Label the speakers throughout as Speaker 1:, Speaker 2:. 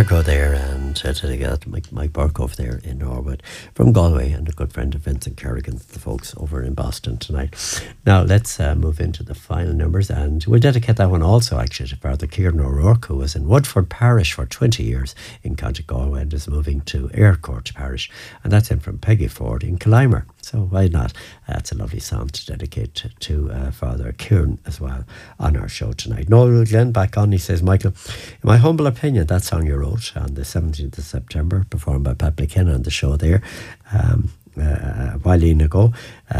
Speaker 1: Deirdre there and to Mike Burke over there in Norwood from Galway, and a good friend of Vincent Kerrigan, the folks over in Boston tonight. Now let's move into the final numbers, and we'll dedicate that one also actually to Father Kieran O'Rourke, who was in Woodford Parish for 20 years in County Galway and is moving to Aircourt Parish, and that's in from Peggy Ford in Collimer. So why not? It's a lovely song to dedicate to Father Kieran as well on our show tonight. Noel Glenn back on, he says, Michael, in my humble opinion, that song you wrote on the 17th of September, performed by Pat McKenna on the show there a while ago,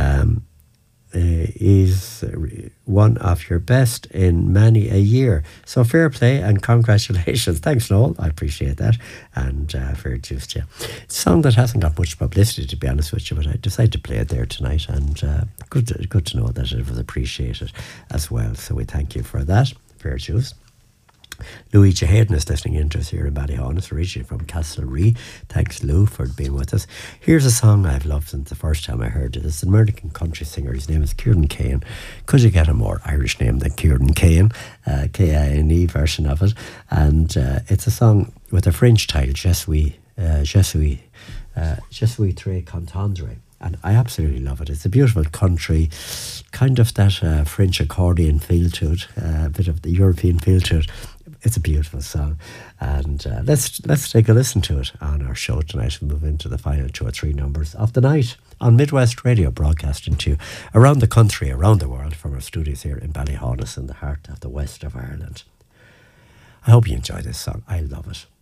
Speaker 1: is one of your best in many a year. So fair play and congratulations. Thanks, Noel. I appreciate that. And fair juice to you. It's a song that hasn't got much publicity, to be honest with you, but I decided to play it there tonight, and good to know that it was appreciated as well. So we thank you for that. Fair juice. Luigi Hayden is listening in to us here in Ballyhonus, originally from Castlerea. Thanks, Lou, for being with us. Here's a song I've loved since the first time I heard it. It's an American country singer. His name is Kieran Kane. Could you get a more Irish name than Kieran Kane? K-I-N-E version of it. And it's a song with a French title, Je suis très contendre. And I absolutely love it. It's a beautiful country, kind of that French accordion feel to it, a bit of the European feel to it. It's a beautiful song, and let's take a listen to it on our show tonight and move into the final 2 or 3 numbers of the night on Midwest Radio, broadcasting to you around the country, around the world, from our studios here in Ballyhonus in the heart of the west of Ireland. I hope you enjoy this song. I love it.